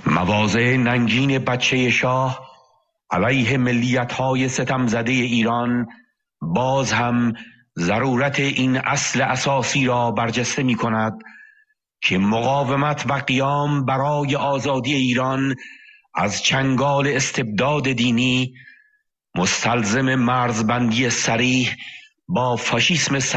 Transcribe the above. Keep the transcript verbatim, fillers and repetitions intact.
مواضع ننگین بچه شاه علیه ملیت‌های ستم زده ایران باز هم ضرورت این اصل اساسی را برجسته می کند که مقاومت و قیام برای آزادی ایران از چنگال استبداد دینی مستلزم مرزبندی صریح با فاشیسم